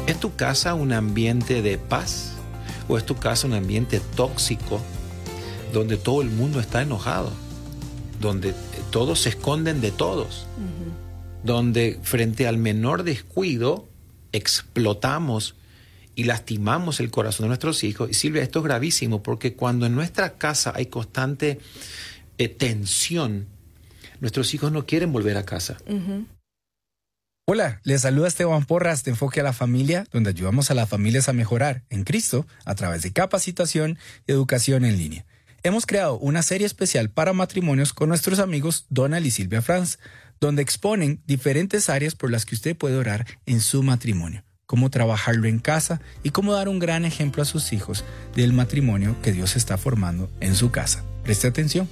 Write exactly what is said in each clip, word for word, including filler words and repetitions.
¿Es tu casa un ambiente de paz o es tu casa un ambiente tóxico donde todo el mundo está enojado, donde todos se esconden de todos, uh-huh. donde frente al menor descuido explotamos y lastimamos el corazón de nuestros hijos? Y Silvia, esto es gravísimo porque cuando en nuestra casa hay constante eh, tensión, nuestros hijos no quieren volver a casa. Uh-huh. Hola, les saluda Esteban Porras de Enfoque a la Familia, donde ayudamos a las familias a mejorar en Cristo a través de capacitación y educación en línea. Hemos creado una serie especial para matrimonios con nuestros amigos Donald y Silvia Franz, donde exponen diferentes áreas por las que usted puede orar en su matrimonio, cómo trabajarlo en casa y cómo dar un gran ejemplo a sus hijos del matrimonio que Dios está formando en su casa. Preste atención.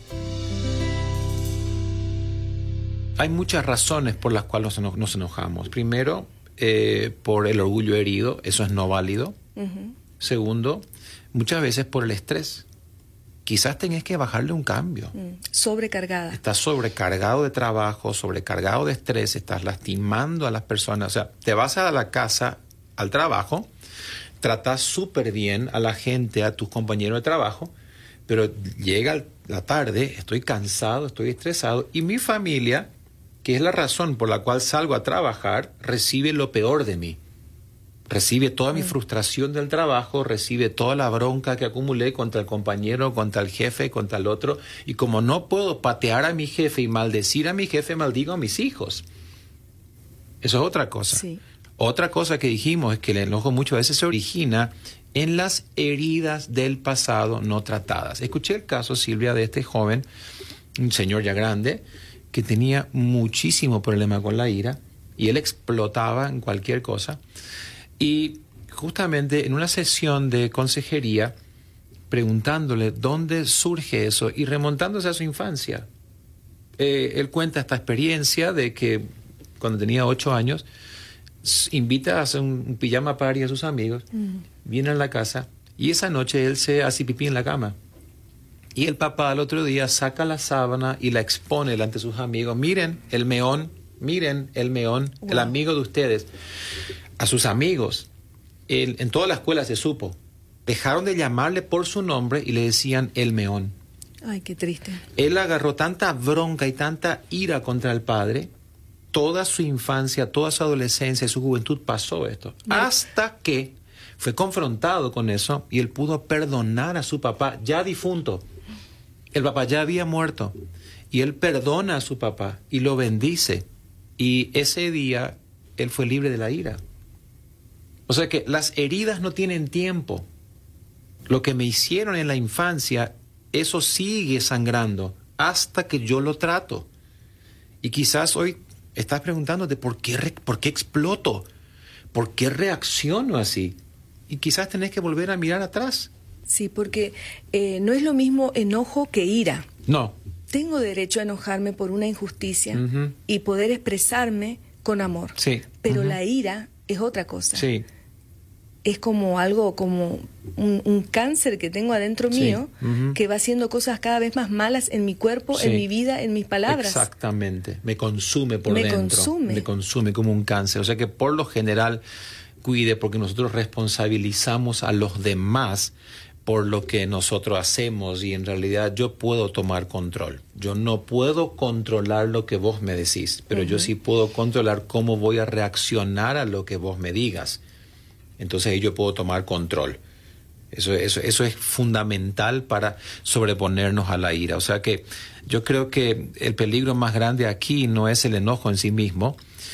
Hay muchas razones por las cuales nos enojamos. Primero, eh, por el orgullo herido, eso es no válido. Uh-huh. Segundo, muchas veces por el estrés. Quizás tenés que bajarle un cambio. Mm, sobrecargada. Estás sobrecargado de trabajo, sobrecargado de estrés, estás lastimando a las personas. O sea, te vas a la casa, al trabajo, tratas súper bien a la gente, a tus compañeros de trabajo, pero llega la tarde, estoy cansado, estoy estresado, y mi familia, que es la razón por la cual salgo a trabajar, recibe lo peor de mí. Recibe toda mi frustración del trabajo, recibe toda la bronca que acumulé contra el compañero, contra el jefe, contra el otro. Y como no puedo patear a mi jefe y maldecir a mi jefe, maldigo a mis hijos. Eso es otra cosa. Sí. Otra cosa que dijimos es que el enojo muchas veces se origina en las heridas del pasado no tratadas. Escuché el caso, Silvia, de este joven, un señor ya grande, que tenía muchísimo problema con la ira y él explotaba en cualquier cosa. Y justamente en una sesión de consejería, preguntándole dónde surge eso y remontándose a su infancia, eh, él cuenta esta experiencia de que cuando tenía ocho años, invita a hacer un, un pijama party a sus amigos, mm. viene a la casa y esa noche él se hace pipí en la cama. Y el papá al otro día saca la sábana y la expone delante de sus amigos. Miren el meón, miren el meón, wow. el amigo de ustedes. A sus amigos, él, en toda la escuela se supo. Dejaron de llamarle por su nombre y le decían el meón. Ay, qué triste. Él agarró tanta bronca y tanta ira contra el padre. Toda su infancia, toda su adolescencia y su juventud pasó esto. Vale. Hasta que fue confrontado con eso y él pudo perdonar a su papá ya difunto. El papá ya había muerto y él perdona a su papá y lo bendice. Y ese día él fue libre de la ira. O sea que las heridas no tienen tiempo. Lo que me hicieron en la infancia, eso sigue sangrando hasta que yo lo trato. Y quizás hoy estás preguntándote ¿por qué, re- por qué exploto? ¿Por qué reacciono así? Y quizás tenés que volver a mirar atrás. Sí, porque eh, no es lo mismo enojo que ira. No. Tengo derecho a enojarme por una injusticia uh-huh. y poder expresarme con amor. Sí. Pero uh-huh. la ira es otra cosa. Sí. Es como algo, como un, un cáncer que tengo adentro sí. mío, uh-huh. que va haciendo cosas cada vez más malas en mi cuerpo, sí. en mi vida, en mis palabras. Exactamente. Me consume por Me dentro. consume. Me consume como un cáncer. O sea que por lo general, cuide, porque nosotros responsabilizamos a los demás por lo que nosotros hacemos y en realidad yo puedo tomar control. Yo no puedo controlar lo que vos me decís, pero uh-huh. yo sí puedo controlar cómo voy a reaccionar a lo que vos me digas. Entonces ahí yo puedo tomar control. Eso, eso, eso es fundamental para sobreponernos a la ira. O sea que yo creo que el peligro más grande aquí no es el enojo en sí mismo,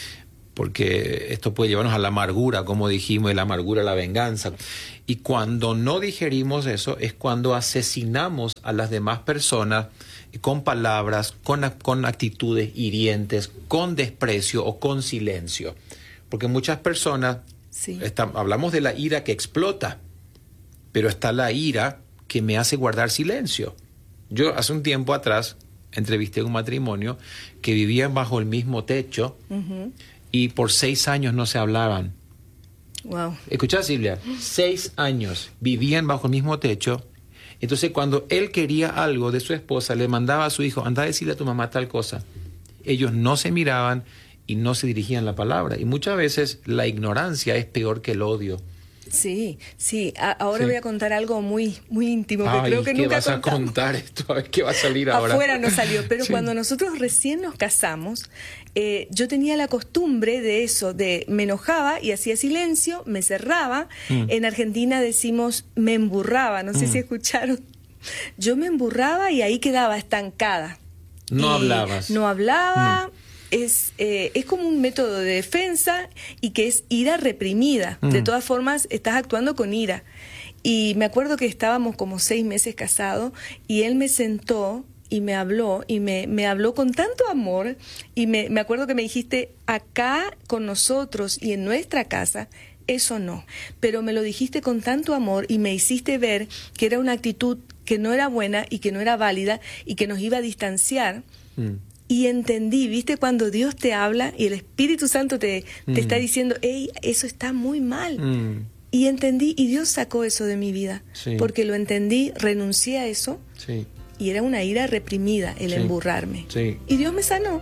porque esto puede llevarnos a la amargura, como dijimos, y la amargura a la venganza. Y cuando no digerimos eso, es cuando asesinamos a las demás personas con palabras, con, con actitudes hirientes, con desprecio o con silencio. Porque muchas personas, sí. está, hablamos de la ira que explota, pero está la ira que me hace guardar silencio. Yo hace un tiempo atrás entrevisté a un matrimonio que vivían bajo el mismo techo, uh-huh. y por seis años no se hablaban. Wow. Escuchá, Silvia, seis años vivían bajo el mismo techo. Entonces, cuando él quería algo de su esposa, le mandaba a su hijo, anda a decirle a tu mamá tal cosa. Ellos no se miraban y no se dirigían la palabra. Y muchas veces la ignorancia es peor que el odio. Sí, sí. A- ahora Sí. voy a contar algo muy, muy íntimo que Ay, creo que ¿qué nunca vas a contamos. contar esto? A ver, ¿qué va a salir ahora? Afuera no salió, pero Sí. cuando nosotros recién nos casamos, eh, yo tenía la costumbre de eso, de me enojaba y hacía silencio, me cerraba. Mm. En Argentina decimos me emburraba, no sé Mm. si escucharon. Yo me emburraba y ahí quedaba estancada. No Y hablabas. No hablaba. Es, eh, es como un método de defensa y que es ira reprimida. Mm. De todas formas, estás actuando con ira. Y me acuerdo que estábamos como seis meses casados y él me sentó y me habló y me, me habló con tanto amor y me, me acuerdo que me dijiste, acá con nosotros y en nuestra casa, eso no. Pero me lo dijiste con tanto amor y me hiciste ver que era una actitud que no era buena y que no era válida y que nos iba a distanciar. Mm. Y entendí, ¿viste? Cuando Dios te habla y el Espíritu Santo te, te Mm. está diciendo, hey, eso está muy mal. Mm. Y entendí, y Dios sacó eso de mi vida. Sí. Porque lo entendí, renuncié a eso, Sí, y era una ira reprimida el Sí. emburrarme. sí. Y Dios me sanó.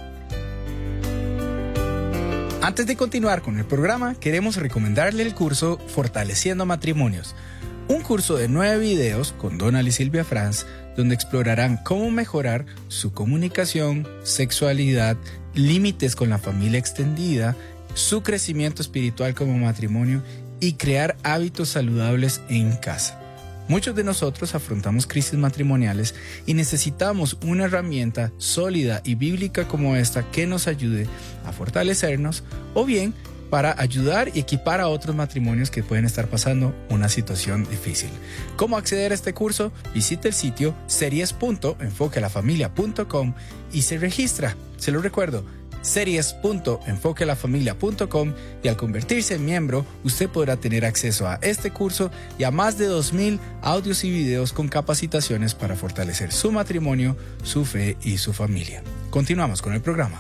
Antes de continuar con el programa, queremos recomendarle el curso Fortaleciendo Matrimonios, un curso de nueve videos con Donald y Silvia Franz, donde explorarán cómo mejorar su comunicación, sexualidad, límites con la familia extendida, su crecimiento espiritual como matrimonio y crear hábitos saludables en casa. Muchos de nosotros afrontamos crisis matrimoniales y necesitamos una herramienta sólida y bíblica como esta que nos ayude a fortalecernos o bien para ayudar y equipar a otros matrimonios que pueden estar pasando una situación difícil. ¿Cómo acceder a este curso? Visite el sitio series punto enfoque a la familia punto com y se registra. Se lo recuerdo, series punto enfoque a la familia punto com, y al convertirse en miembro, usted podrá tener acceso a este curso y a más de dos mil audios y videos con capacitaciones para fortalecer su matrimonio, su fe y su familia. Continuamos con el programa.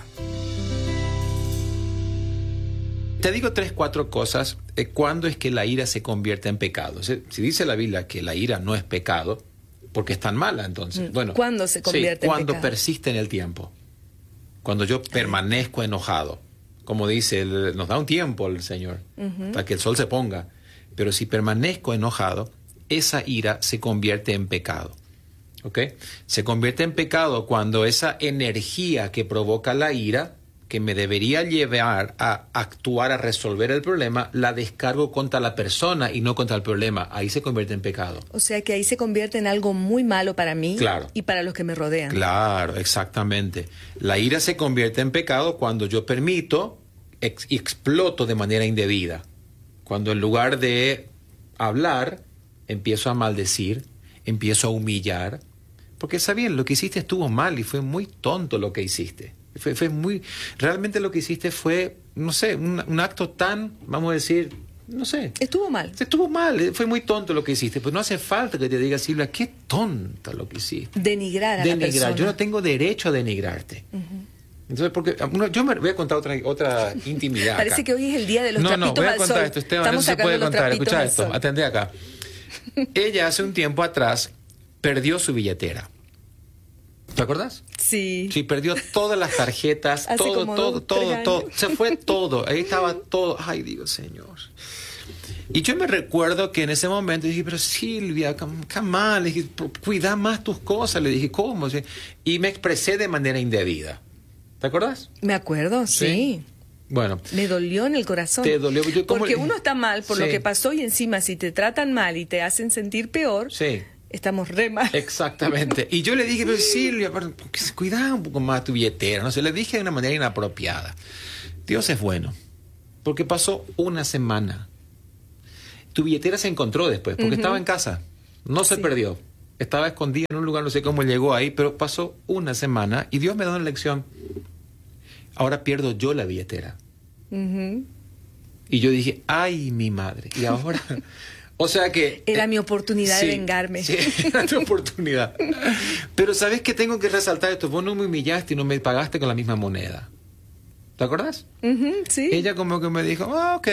Te digo tres, cuatro cosas. Eh, ¿Cuándo es que la ira se convierte en pecado? Si, si dice la Biblia que la ira no es pecado, porque es tan mala, entonces. Mm. Bueno, ¿Cuándo se convierte sí, en cuando pecado? persiste en el tiempo. Cuando yo permanezco enojado. Como dice, el- nos da un tiempo el Señor Ujú. para que el sol se ponga. Pero si permanezco enojado, esa ira se convierte en pecado. ¿Ok? Se convierte en pecado cuando esa energía que provoca la ira, que me debería llevar a actuar, a resolver el problema, la descargo contra la persona y no contra el problema. Ahí se convierte en pecado. O sea que ahí se convierte en algo muy malo para mí Claro. y para los que me rodean. Claro, exactamente. La ira se convierte en pecado cuando yo permito ex- y exploto de manera indebida. Cuando en lugar de hablar, empiezo a maldecir, empiezo a humillar. Porque está bien, lo que hiciste estuvo mal y fue muy tonto lo que hiciste. Fue, fue muy, realmente lo que hiciste fue, no sé, un, un acto tan, vamos a decir, no sé. Estuvo mal. Estuvo mal, fue muy tonto lo que hiciste. Pues no hace falta que te diga, Silvia, qué tonta lo que hiciste. Denigrar a la Denigrar. persona. Yo no tengo derecho a denigrarte. Entonces, porque uno- yo me voy a contar otra, otra intimidad. Parece acá. que hoy es el día de los no, trapitos no, voy a al contar sol. esto, Esteban, Estamos eso se sacando puede los contar. trapitos Escucha al esto, sol. atendé acá. Ella hace un tiempo atrás perdió su billetera. ¿Te acuerdas? Sí. Sí, perdió todas las tarjetas, Hace todo, como todo, dos, todo, tres todo. años. Se fue todo. Ahí estaba todo. Ay, digo, Señor. Y yo me recuerdo que en ese momento dije, pero Silvia, come on, le dije, cuida más tus cosas. Le dije, ¿cómo? Y me expresé de manera indebida. ¿Te acuerdas? Me acuerdo, sí. Sí. Bueno, Me dolió en el corazón. Te dolió. Yo, ¿cómo Porque le- uno está mal por lo Sí. que pasó y encima si te tratan mal y te hacen sentir peor, sí. estamos re mal. Exactamente. Y yo le dije, pero Silvia, pero, cuida un poco más tu billetera. No sé, le dije de una manera inapropiada. Dios es bueno. Porque pasó una semana. Tu billetera se encontró después, porque Ujú. estaba en casa. No se Sí. perdió. Estaba escondida en un lugar, no sé cómo llegó ahí, pero pasó una semana y Dios me da una lección. Ahora pierdo yo la billetera. Ujú. Y yo dije, ay, mi madre. Y ahora... O sea que... Era eh, mi oportunidad sí, de vengarme. Sí, era tu oportunidad. Pero ¿sabes qué tengo que resaltar esto? Vos no me humillaste y no me pagaste con la misma moneda. ¿Te acordás? Ujú, sí. Ella como que me dijo, ah, ok,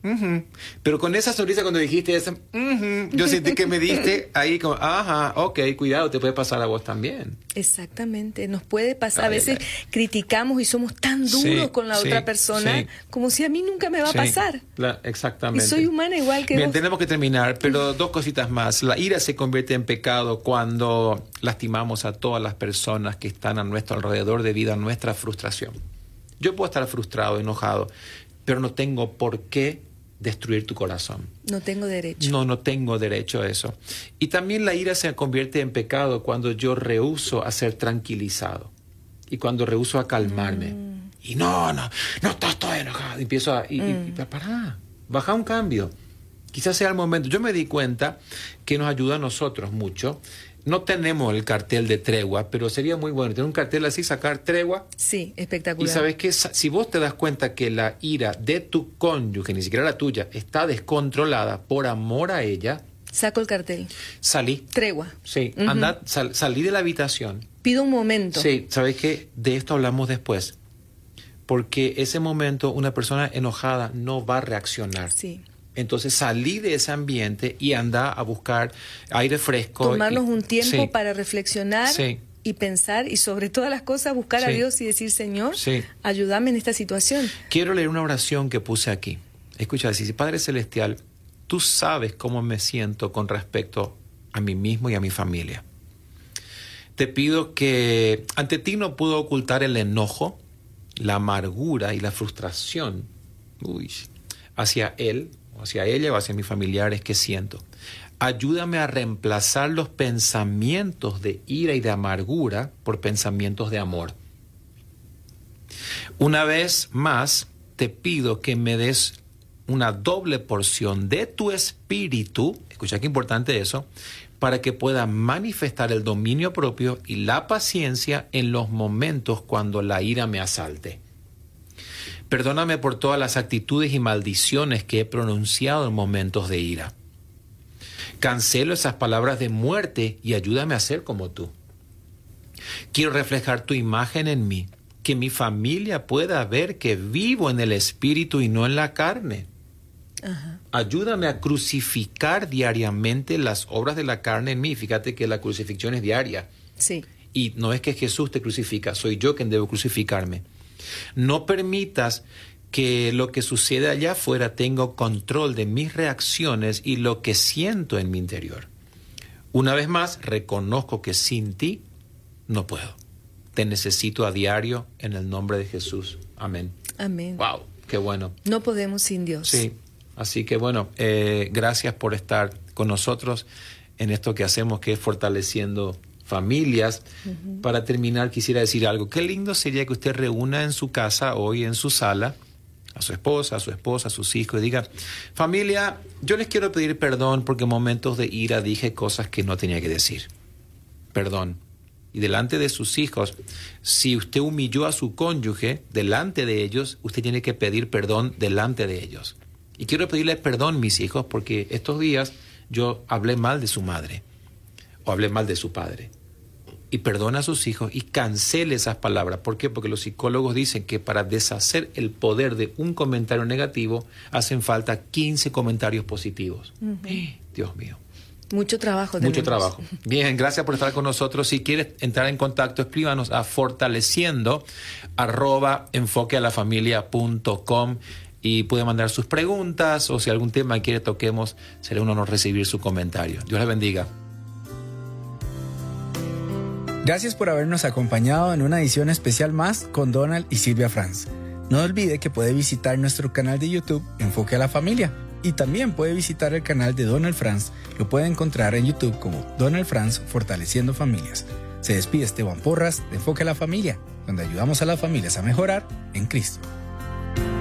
Uh-huh. Pero con esa sonrisa cuando dijiste eso, uh-huh, yo sentí que me diste ahí como, ajá, ok, cuidado, te puede pasar a vos también. Exactamente, nos puede pasar. Ay, a veces ay. criticamos y somos tan duros sí, con la sí, otra persona, sí. como si a mí nunca me va sí, a pasar. La, exactamente. Y soy humana igual que Bien, vos. tenemos que terminar, pero dos cositas más. La ira se convierte en pecado cuando lastimamos a todas las personas que están a nuestro alrededor debido a nuestra frustración. Yo puedo estar frustrado, enojado, pero no tengo por qué destruir tu corazón. No tengo derecho. No, no tengo derecho a eso. Y también la ira se convierte en pecado cuando yo rehúso a ser tranquilizado y cuando rehúso a calmarme. Mm. Y no, no, no estoy enojado. Y empiezo a... Y, mm. y, y, pará, baja un cambio. Quizás sea el momento. Yo me di cuenta que nos ayuda a nosotros mucho. No tenemos el cartel de tregua, pero sería muy bueno tener un cartel así, sacar tregua. Sí, espectacular. Y sabes que si vos te das cuenta que la ira de tu cónyuge, ni siquiera la tuya, está descontrolada por amor a ella. Saco el cartel. Salí. Tregua. Sí, uh-huh. Anda, sal, salí de la habitación. Pido un momento. Sí, sabes que de esto hablamos después. Porque ese momento una persona enojada no va a reaccionar. Sí. Entonces salí de ese ambiente y anda a buscar aire fresco. Tomarnos y, un tiempo sí, para reflexionar sí. y pensar y sobre todas las cosas buscar sí. a Dios y decir, Señor, sí. ayúdame en esta situación. Quiero leer una oración que puse aquí. Escucha, dice, Padre Celestial, tú sabes cómo me siento con respecto a mí mismo y a mi familia. Te pido que ante ti no puedo ocultar el enojo, la amargura y la frustración uy, hacia él, hacia ella o hacia mis familiares que siento. Ayúdame a reemplazar los pensamientos de ira y de amargura por pensamientos de amor. Una vez más, te pido que me des una doble porción de tu espíritu, escucha qué importante eso, para que pueda manifestar el dominio propio y la paciencia en los momentos cuando la ira me asalte. Perdóname por todas las actitudes y maldiciones que he pronunciado en momentos de ira. Cancelo esas palabras de muerte y ayúdame a ser como tú. Quiero reflejar tu imagen en mí, que mi familia pueda ver que vivo en el espíritu y no en la carne. Ajá. Ayúdame a crucificar diariamente las obras de la carne en mí. Fíjate que la crucifixión es diaria. Sí. Y no es que Jesús te crucifica, soy yo quien debo crucificarme. No permitas que lo que sucede allá afuera tenga control de mis reacciones y lo que siento en mi interior. Una vez más, reconozco que sin ti no puedo. Te necesito a diario en el nombre de Jesús. Amén. Amén. Wow, qué bueno. No podemos sin Dios. Sí, así que bueno, eh, gracias por estar con nosotros en esto que hacemos, que es fortaleciendo familias. Uh-huh. Para terminar, quisiera decir algo. Qué lindo sería que usted reúna en su casa hoy, en su sala, a su esposa, a su esposa, a sus hijos, y diga, familia, yo les quiero pedir perdón porque en momentos de ira dije cosas que no tenía que decir. Perdón. Y delante de sus hijos, si usted humilló a su cónyuge, delante de ellos, usted tiene que pedir perdón delante de ellos. Y quiero pedirles perdón, mis hijos, porque estos días yo hablé mal de su madre o hablé mal de su padre. Y perdona a sus hijos y cancele esas palabras. ¿Por qué? Porque los psicólogos dicen que para deshacer el poder de un comentario negativo hacen falta quince comentarios positivos. Uh-huh. Dios mío. Mucho trabajo. Tenemos. Mucho trabajo. Bien, gracias por estar con nosotros. Si quieres entrar en contacto, escríbanos a fortaleciendo arroba enfoquealafamilia.com y puede mandar sus preguntas o si algún tema quiere toquemos, será un honor recibir su comentario. Dios les bendiga. Gracias por habernos acompañado en una edición especial más con Donald y Silvia Franz. No olvide que puede visitar nuestro canal de YouTube Enfoque a la Familia y también puede visitar el canal de Donald Franz. Lo puede encontrar en YouTube como Donald Franz Fortaleciendo Familias. Se despide Esteban Porras de Enfoque a la Familia, donde ayudamos a las familias a mejorar en Cristo.